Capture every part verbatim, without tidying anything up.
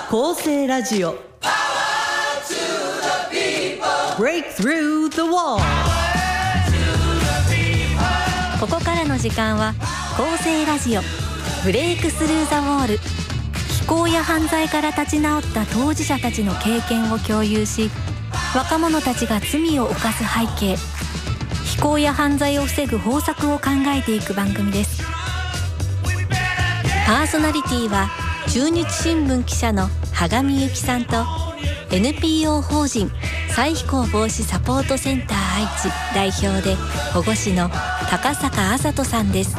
厚生ラジオ Break through the wall。 ここからの時間は厚生ラジオブレイクスルーザウォール。非行や犯罪から立ち直った当事者たちの経験を共有し、若者たちが罪を犯す背景、非行や犯罪を防ぐ方策を考えていく番組です。パーソナリティは中日新聞記者の羽上由紀さんと エヌピーオー 法人再非行防止サポートセンター愛知代表で保護司の高坂麻人さんです。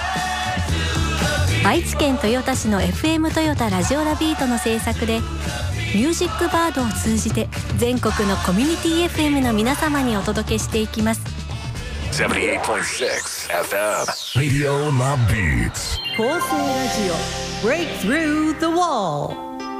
愛知県豊田市の エフエム 豊田ラジオラビートの制作で、ミュージックバードを通じて全国のコミュニティ エフエム の皆様にお届けしていきます。 ななじゅうはちてんろく エフエムRadio La Beats。 厚生ラジオ Break through the wall。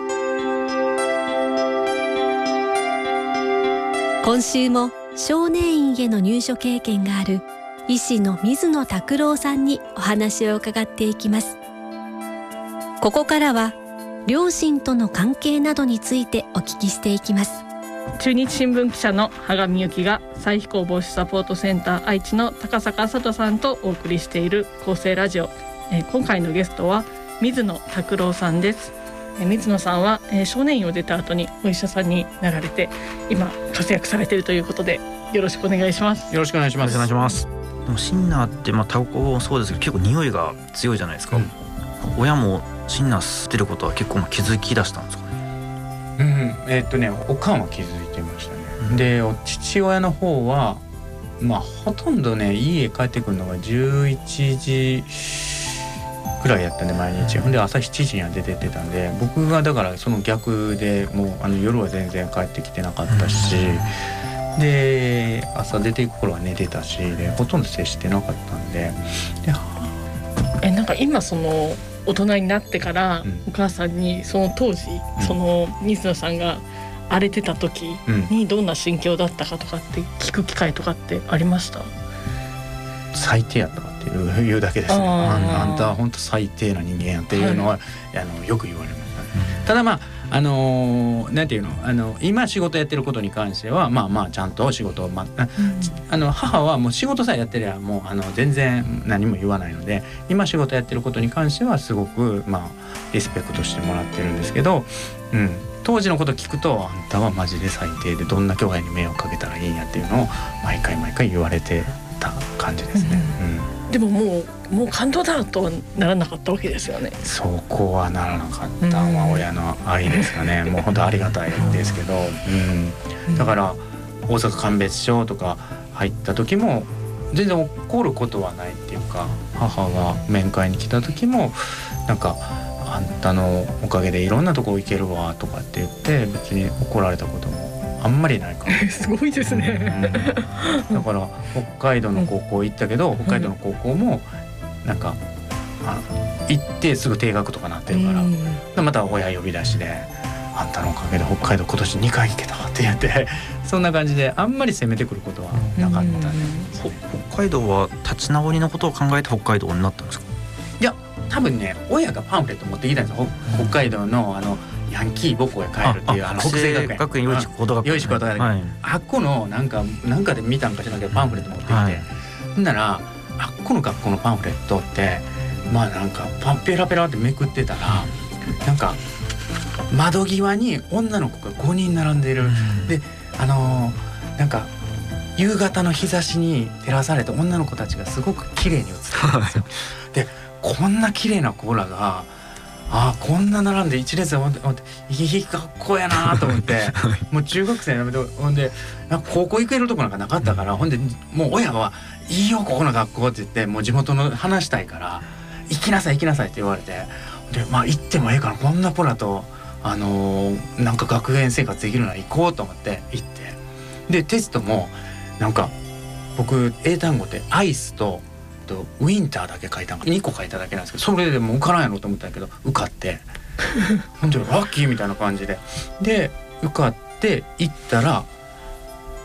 今週も少年院への入所経験がある医師の水野拓郎さんにお話を伺っていきます。ここからは両親との関係などについてお聞きしていきます。 中日新聞記者の羽上由紀が再非行防止サポートセンター愛知の高坂麻人さんとお送りしている厚生ラジオ。えー、今回のゲストは水野拓郎さんです。えー、水野さんは、えー、少年院を出た後にお医者さんになられて、今活躍されているということで、よろしくお願いします。 よろしくお願いします。 お願いします。でもシンナーってまあタバコもそうですけど結構匂いが強いじゃないですか。うん、親もシンナー吸ってることは結構気づき出したんですかね。 うん、えー、っとねおかんは気づいてましたね。うん、で父親の方はまあほとんどね家帰ってくるのがじゅういちじくらいやったんで毎日。ほんで朝しちじには出てってたんで、僕がだからその逆でもうあの夜は全然帰ってきてなかったし。うん、で朝出ていく頃は寝てたし、でほとんど接してなかったんで、でえなんか今その大人になってから、うん、お母さんにその当時、うん、その水野さんが荒れてた時にどんな心境だったかとかって聞く機会とかってありました？ 最低やったかっていう言うだけですね。あ, あんたは本当最低な人間やっていうのは、はい、あのよく言われました、ね。うん、ただまああのー、なんていうの、あの今仕事やってることに関してはまあまあちゃんと仕事を、まあ、うん、あの母はもう仕事さえやってりゃもうあの全然何も言わないので、今仕事やってることに関してはすごくまあリスペクトしてもらってるんですけど、うん、当時のこと聞くとあんたはマジで最低でどんな兄弟に迷惑かけたらいいんやっていうのを毎回毎回言われてた感じですね。うんうん、 でももうもう感動だとはならなかったわけですよね。 そこはならなかったのは親の愛ですかね。もう本当ありがたいですけど、うん、だから大阪鑑別所とか入った時も全然怒ることはないっていうか、母が面会に来た時もなんかあんたのおかげでいろんなとこ行けるわとかって言って別に怒られたこともあんまりないからすごいですね。 うん、だから北海道の高校行ったけど、北海道の高校もなんかあ行ってすぐ定額とかなってるから、うん、でまた親呼び出しであんたのおかげで北海道今年にかい行けたって言ってそんな感じであんまり攻めてくることはなかったね。 うん、北海道は立ち直りのことを考えて北海道になったんですか？ いや多分ね親がパンフレット持ってきたんですよ。北海道のあのヤンキー母校へ帰るっていう あ, あの北西学園学園養育高等学園、 養育高等学園、はい、あっこのなんかなんかで見たんかしらんけどパンフレット持ってきて、はい、ほんならあっこの学校のパンフレットってまあなんかパンペラペラってめくってたら、うん、なんか窓際に女の子がごにん並んでいる、うん、であのー、なんか夕方の日差しに照らされて女の子たちがすごく綺麗に映ってるんですよ。でこんな綺麗な子らがあこんな並んで一列で思っていい学校やなと思ってもう中学生やめてほんでなんか高校行けるとこなんかなかったから、うん、ほんでもう親はいいよここの学校って言ってもう地元の話したいから行きなさい行きなさいって言われて、でまあ行ってもええからこんな子らとあのー、なんか学園生活できるなら行こうと思って行って、でテストもなんか僕英単語でアイスとウィンターだけ書いたんかにこ書いただけなんですけど、それでもう受からんやろと思ったんやけど受かってほんでラッキーみたいな感じでで受かって行ったら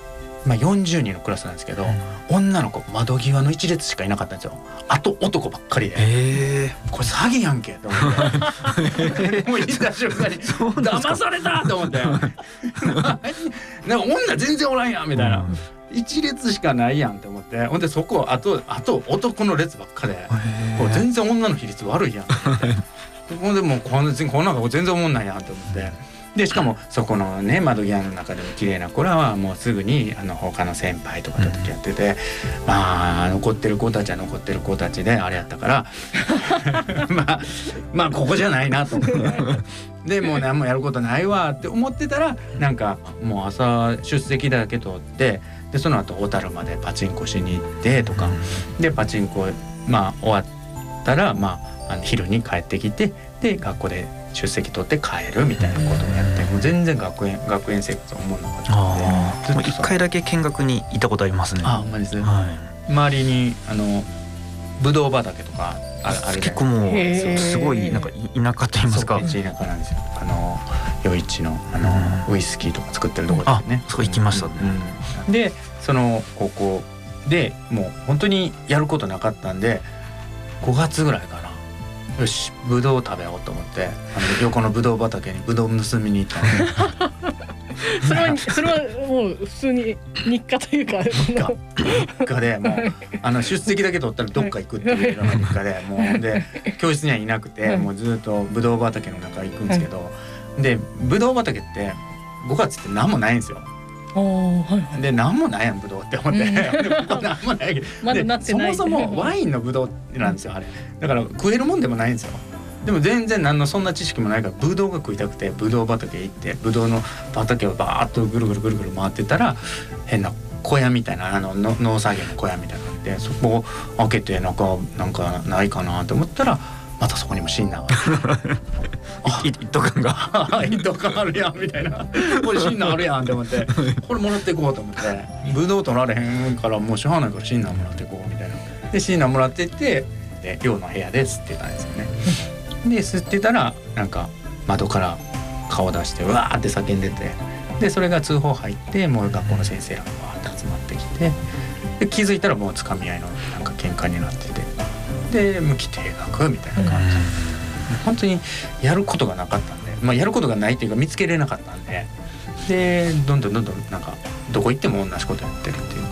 まあ、よんじゅうにんのクラスなんですけど、うん、女の子窓際の一列しかいなかったんですよ。あと男ばっかりで、えー、これ詐欺やんけと思ってもういた瞬間に騙されたと思ってなんか女全然おらんやんみたいな、うん、一列しかないやんと思って、ほんでそこあとあと男の列ばっかで、これ全然女の比率悪いやんと思ってほんでもうこんなこんなんか全然思んないやんと思って、でしかもそこのね窓際の中でも綺麗な子らはもうすぐにあの他の先輩とかと付き合ってて、うん、まあ残ってる子たちは残ってる子たちであれやったからまあまあここじゃないなと思ってでもう何もやることないわって思ってたら、なんかもう朝出席だけ取って、でその後小樽までパチンコしに行ってとかで、パチンコまあ終わったらまああの昼に帰ってきて、で学校で出席取って帰るみたいなことをやって、もう全然学園学園生活は思わなかったので、 一回だけ見学に行ったことありますね。 あ、ほんまです、はい、周りにあのブドウ畑とかある、あれ結構もうすごいなんか田舎と言いますか、 めっちゃ田舎なんですよ。あの余市のあの、うん、ウイスキーとか作ってるところですね。 あ、そこ行きましたね、 うんうん、でその高校でもう本当にやることなかったんで、ごがつぐらいかな、よしブドウ食べようと思ってあの横のブドウ畑にブドウ盗みに行ったのそれはそれはもう普通に日課というか日課日課でもうあの出席だけ取ったらどっか行くっていうのが日課で、もうで教室にはいなくて、もうずっとブドウ畑の中行くんですけど、でブドウ畑ってごがつって何もないんですよ。はいはい、で何もないやんブドウって思って、うん、ここ何もないけどまだなってない、 そもそもワインのブドウなんですよあれ。だから食えるもんでもないんですよ。でも全然何のそんな知識もないからブドウが食いたくてブドウ畑行ってブドウの畑をバーッとぐるぐるぐるぐる回ってたら、変な小屋みたいなあの農作業の小屋みたいなので、そこを開けてなんかなんかないかなと思ったら、またそこにもシンナーが一斗缶が一斗缶あるやんみたいな、これシンナーあるやんって思って、これもらっていこうと思って、ブドウ取られへんからもうしょうがないからシンナーもらっていこうみたいなで、シンナーもらっていって、で寮の部屋で吸ってたんですよね。で吸ってたらなんか窓から顔出してうわーって叫んでて、でそれが通報入って、もう学校の先生らがわーって集まってきて、で気づいたらもうつかみ合いのなんか喧嘩になってて、で無期停学みたいな感じで、本当にやることがなかったんで、まあ、やることがないっていうか見つけれなかったんで、でどんどんどんどんなんかどこ行っても同じことやってるっていう